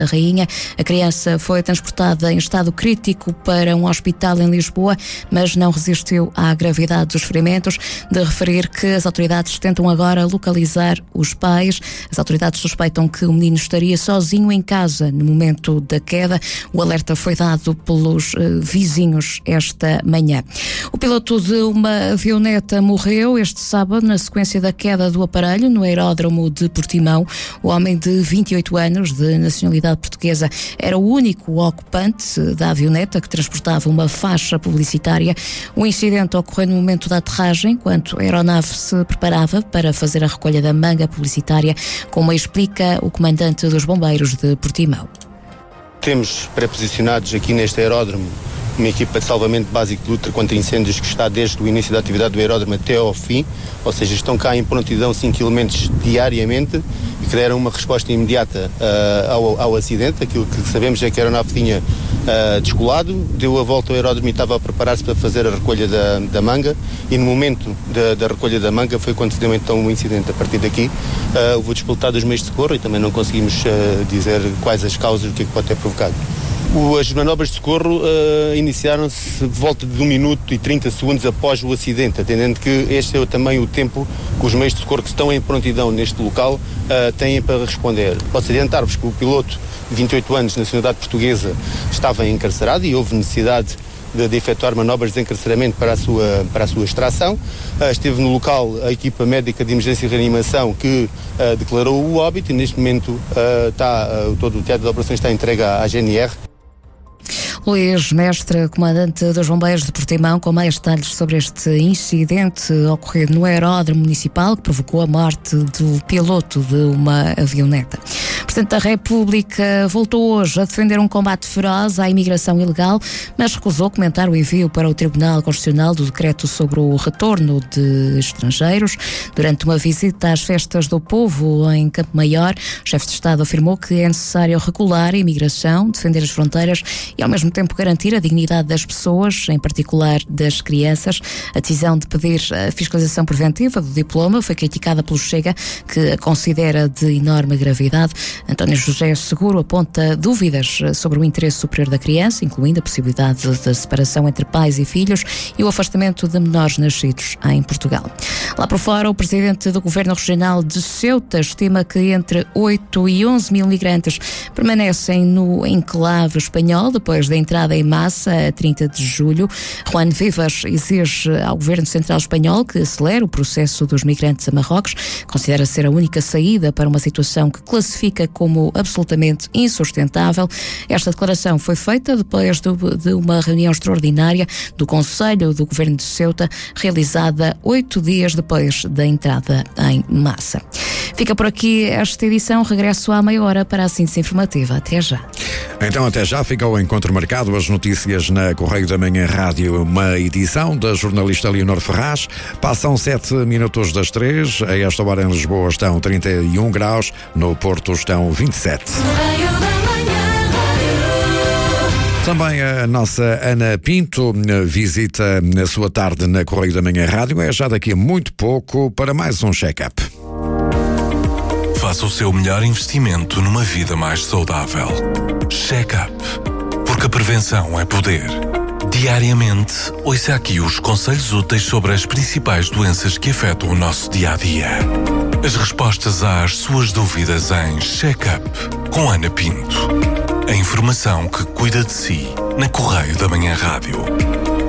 da Rainha. A criança foi transportada em estado crítico para um hospital em Lisboa, mas não resistiu à gravidade dos ferimentos. De referir que as autoridades tentam agora localizar os pais. As autoridades suspeitam que o menino estaria sozinho em casa no momento da queda. O alerta foi dado pelos vizinhos esta manhã. O piloto de uma avioneta morreu este sábado na sequência da queda do aparelho no aeródromo de Portimão. O homem de 28 anos, de nacionalidade portuguesa, era o único ocupante da avioneta que transportava uma faixa publicitária. O incidente ocorreu no momento da aterragem, enquanto a aeronave se preparava para fazer a recolha da manga publicitária, como explica o comandante dos bombeiros de Portimão. Temos pré-posicionados aqui neste aeródromo uma equipa de salvamento básico de luta contra incêndios que está desde o início da atividade do aeródromo até ao fim, ou seja, estão cá em prontidão 5 elementos diariamente e que deram uma resposta imediata ao acidente. Aquilo que sabemos é que a aeronave tinha descolado, deu a volta ao aeródromo e estava a preparar-se para fazer a recolha da manga, e no momento da recolha da manga foi quando se deu então o incidente. A partir daqui houve o despletar dos meios de socorro e também não conseguimos dizer quais as causas, o que é que pode ter provocado. As manobras de socorro iniciaram-se de volta de 1 minuto e 30 segundos após o acidente, atendendo que este é também o tempo que os meios de socorro que estão em prontidão neste local têm para responder. Posso adiantar-vos que o piloto de 28 anos, de nacionalidade portuguesa, estava encarcerado e houve necessidade de efetuar manobras de encarceramento para a sua extração. Esteve no local a equipa médica de emergência e reanimação que declarou o óbito e neste momento todo o teatro de operações está entregue à GNR. Luís Mestre, comandante dos bombeiros de Portimão, com mais detalhes sobre este incidente ocorrido no aeródromo municipal que provocou a morte do piloto de uma avioneta. O Presidente da República voltou hoje a defender um combate feroz à imigração ilegal, mas recusou comentar o envio para o Tribunal Constitucional do decreto sobre o retorno de estrangeiros. Durante uma visita às festas do povo em Campo Maior, o chefe de Estado afirmou que é necessário regular a imigração, defender as fronteiras e ao mesmo tempo garantir a dignidade das pessoas, em particular das crianças. A decisão de pedir a fiscalização preventiva do diploma foi criticada pelo Chega, que a considera de enorme gravidade. António José Seguro aponta dúvidas sobre o interesse superior da criança, incluindo a possibilidade da separação entre pais e filhos e o afastamento de menores nascidos em Portugal. Lá por fora, o presidente do Governo Regional de Ceuta estima que entre 8 e 11 mil migrantes permanecem no enclave espanhol depois da entrada em massa a 30 de julho. Juan Vivas exige ao Governo Central Espanhol que acelere o processo dos migrantes a Marrocos. Considera ser a única saída para uma situação que classifica como absolutamente insustentável. Esta declaração foi feita depois de uma reunião extraordinária do Conselho do Governo de Ceuta, realizada 8 dias depois da entrada em massa. Fica por aqui esta edição. Regresso à meia hora para a síntese informativa. Até já. Então, até já. Fica o encontro marcado. As notícias na Correio da Manhã Rádio, uma edição da jornalista Leonor Ferraz. Passam 7 minutos das 3. A esta hora em Lisboa estão 31 graus. No Porto estão 27. Também a nossa Ana Pinto visita a sua tarde na Correio da Manhã Rádio. É já daqui a muito pouco para mais um check-up. Faça o seu melhor investimento numa vida mais saudável. Check-up. Porque a prevenção é poder. Diariamente, ouça aqui os conselhos úteis sobre as principais doenças que afetam o nosso dia-a-dia. As respostas às suas dúvidas em Check-up com Ana Pinto. A informação que cuida de si na Correio da Manhã Rádio.